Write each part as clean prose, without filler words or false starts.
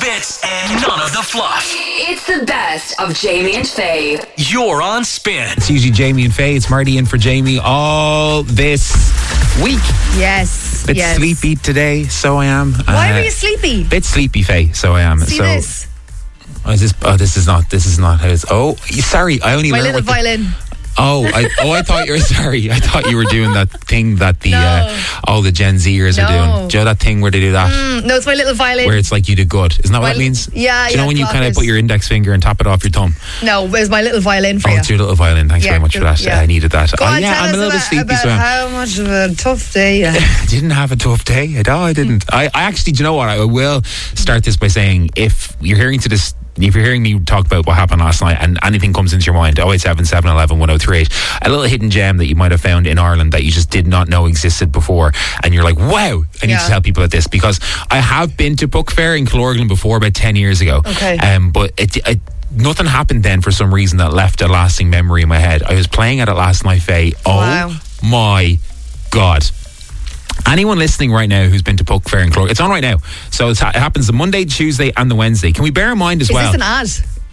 bits and none of the fluff. It's the best of Jamie and Faye. You're on Spin. It's usually Jamie and Faye. It's Marty in for Jamie all this week. Yes. Bit sleepy today, so I am. Why were you sleepy? Bit sleepy, Faye, so I am. See this? This is not how it's. Oh, sorry, I only My learned little violin. I thought you were sorry. I thought you were doing that thing that the all the Gen Zers are doing. Do you know that thing where they do that? No, it's my little violin. Where it's like you did good. Isn't that what it means? Yeah. Do you know when you kind of put your index finger and tap it off your thumb? No, it was my little violin for you. Oh, it's your little violin. Thanks very much for that. Yeah. I needed that. Go on, I'm a little bit sleepy. About how much of a tough day you had. I didn't have a tough day. No, I didn't. I actually, do you know what? I will start this by saying, if you're hearing me talk about what happened last night and anything comes into your mind, 087 711 1038, a little hidden gem that you might have found in Ireland that you just did not know existed before, and you're like, wow, I need to tell people about this, because I have been to Book Fair in Killorglin before about 10 years ago. Okay. But it nothing happened then for some reason that left a lasting memory in my head. I was playing at it last night, Faye. Wow. Oh my God. Anyone listening right now who's been to Book Fair in Killorglin, it's on right now. So it happens the Monday, Tuesday and the Wednesday. Can we bear in mind as well? Is this an ad?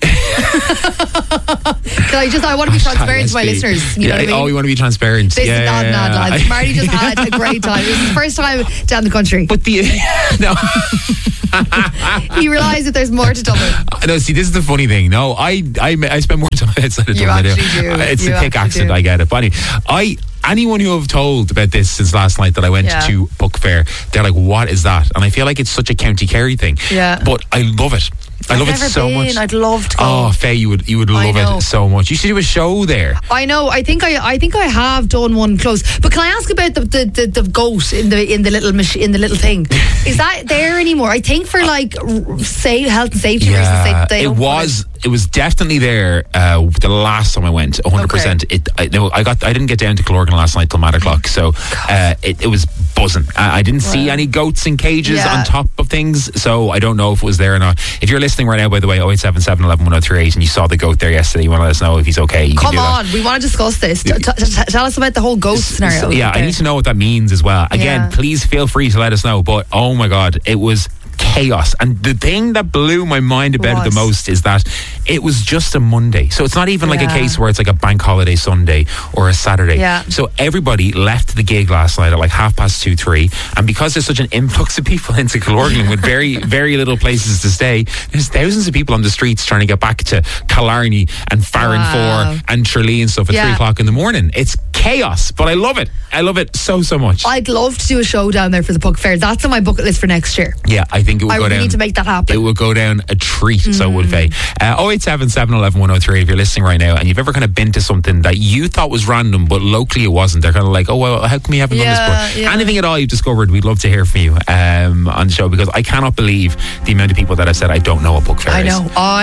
I want to be transparent to my listeners. You know what I mean? Oh, you want to be transparent. This is not an ad, lads. Marty just had a great time. It was his first time down the country. But no. He realised that there's more to Dublin. No, see, this is the funny thing. No, I spend more time outside of Dublin than I do. It's a thick accent, I get it. But anyway, anyone who I've told about this since last night that I went to Book Fair, they're like, what is that? And I feel like it's such a County Kerry thing. Yeah. But I love it. I love it so much. I'd love to go. Oh, Faye, you would love it so much. You should do a show there. I know. I think I have done one close. But can I ask about the goat in the little thing? Is that there anymore? I think for like health and safety reasons. It was definitely there the last time I went. 100%. Okay. I didn't get down to Killorglin last night till 9 o'clock, so it was buzzing. I didn't see any goats in cages on top of things, so I don't know if it was there or not. If you're listening right now, by the way, 087 711 1038, and you saw the goat there yesterday, you want to let us know if he's okay. Come on, we want to discuss this. Tell us about the whole goat scenario. I need to know what that means as well. Again, please feel free to let us know. But oh my God, it was chaos. And the thing that blew my mind about it the most is that it was just a Monday. So it's not even like a case where it's like a bank holiday Sunday or a Saturday. So everybody left the gig last night at like 2:30, 3. And because there's such an influx of people into Killorglin with very, very little places to stay, there's thousands of people on the streets trying to get back to Killarney and Farranfore and Tralee and stuff at 3 o'clock in the morning. It's chaos, but I love it. I love it so much. I'd love to do a show down there for the Book Fair. That's on my bucket list for next year. Yeah, I think it would go down. I need to make that happen. It would go down a treat, so it would, Faye. 087 711 1038 if you're listening right now and you've ever kind of been to something that you thought was random but locally it wasn't. They're kind of like, oh well, how come we haven't done this before? Anything at all you've discovered, we'd love to hear from you on the show, because I cannot believe the amount of people that have said I don't know what Book Fair is. I know.